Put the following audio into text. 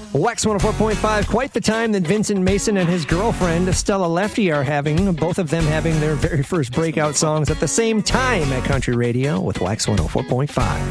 Wax 104.5, quite the time that Vincent Mason and his girlfriend, Stella Lefty, are having. Both of them having their very first breakout songs at the same time at Country Radio with Wax 104.5.